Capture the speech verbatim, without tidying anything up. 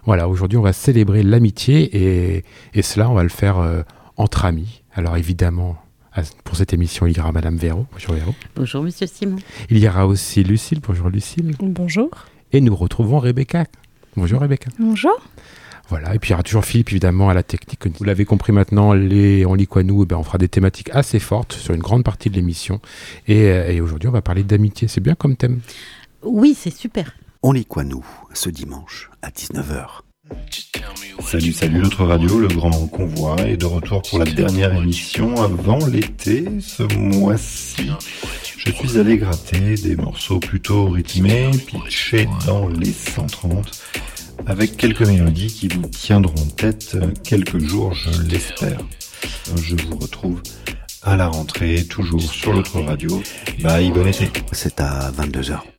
Voilà, aujourd'hui on va célébrer l'amitié et, et cela on va le faire euh, entre amis. Alors évidemment, pour cette émission, il y aura Madame Véro. Bonjour Véro. Bonjour Monsieur Simon. Il y aura aussi Lucille. Bonjour Lucille. Bonjour. Et nous retrouvons Rebecca. Bonjour Rebecca. Bonjour. Voilà, et puis il y aura toujours Philippe évidemment à la technique. Vous l'avez compris maintenant, les On lit quoi nous, eh ben, on fera des thématiques assez fortes sur une grande partie de l'émission. Et, et aujourd'hui on va parler d'amitié, c'est bien comme thème. Oui, c'est super. On lit quoi nous, ce dimanche à dix-neuf heures. Salut, salut notre radio, le grand convoi est de retour pour la dernière émission avant l'été ce mois-ci. Je suis allé gratter des morceaux plutôt rythmés, pitchés dans les cent trente, avec quelques mélodies qui vous tiendront tête quelques jours, je l'espère. Je vous retrouve à la rentrée, toujours sur l'autre radio. Bye, bon été. C'est à vingt-deux heures.